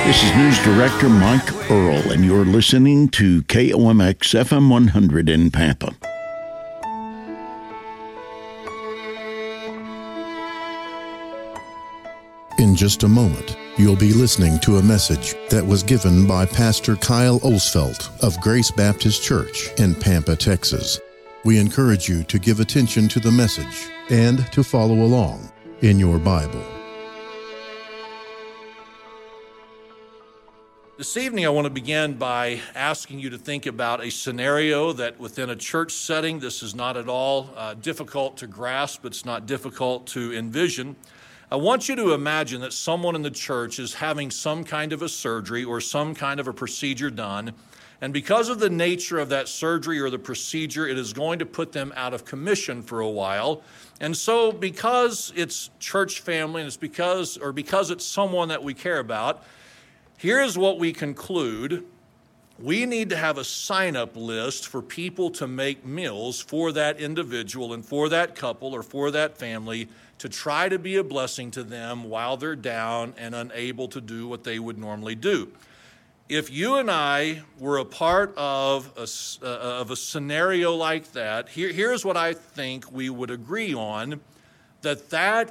This is News Director Mike Earl, and you're listening to KOMX FM 100 in Pampa. In just a moment, you'll be listening to a message that was given by Pastor Kyle Osfelt of Grace Baptist Church in Pampa, Texas. We encourage you to give attention to the message and to follow along in your Bible. This evening, I want to begin by asking you to think about a scenario that within a church setting, this is not at all difficult to grasp, it's not difficult to envision. I want you to imagine that someone in the church is having some kind of a surgery or some kind of a procedure done, and because of the nature of that surgery or the procedure, it is going to put them out of commission for a while. And so because it's church family and it's because it's someone that we care about, here's what we conclude. We need to have a sign-up list for people to make meals for that individual and for that couple or for that family to try to be a blessing to them while they're down and unable to do what they would normally do. If you and I were a part of a scenario like that, here's what I think we would agree on, that